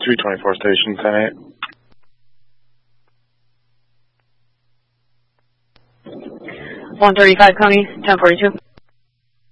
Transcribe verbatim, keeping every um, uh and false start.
three twenty-four station, ten eight. one thirty-five Coney, ten forty-two.